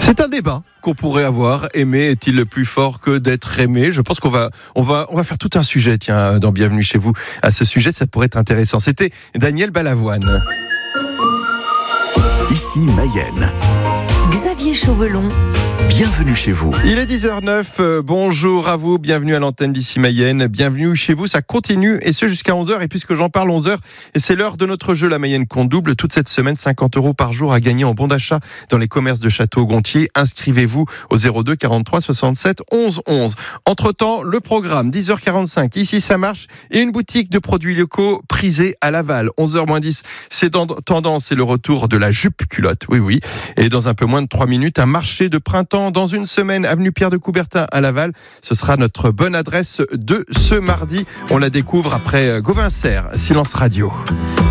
C'est un débat qu'on pourrait avoir. Aimer est-il plus fort que d'être aimé? Je pense qu'on va faire tout un sujet, tiens, dans Bienvenue chez vous. À ce sujet, ça pourrait être intéressant. C'était Daniel Balavoine. Ici Mayenne. Xavier Chauvelon. Bienvenue chez vous. Il est 10h09, bonjour à vous, bienvenue à l'antenne d'Ici Mayenne, bienvenue chez vous, ça continue et ce jusqu'à 11h, et puisque j'en parle 11h, et c'est l'heure de notre jeu La Mayenne compte double, toute cette semaine 50 € par jour à gagner en bon d'achat dans les commerces de Château-Gontier. Inscrivez-vous au 02 43 67 11 11. Entre-temps, le programme 10h45, ici ça marche, et une boutique de produits locaux prisés à Laval. 11h-10, c'est tendance, c'est le retour de la jupe culotte, oui, et dans un peu moins de 3 minutes, un marché de printemps dans une semaine, avenue Pierre de Coubertin à Laval. Ce sera notre bonne adresse de ce mardi. On la découvre après Gauvin Serre, Silence Radio.